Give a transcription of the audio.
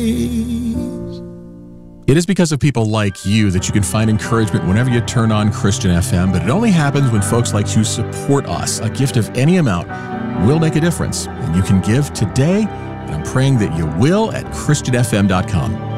It is because of people like you that you can find encouragement whenever you turn on Christian FM, but it only happens when folks like you support us. A gift of any amount will make a difference, and you can give today, and I'm praying that you will at ChristianFM.com.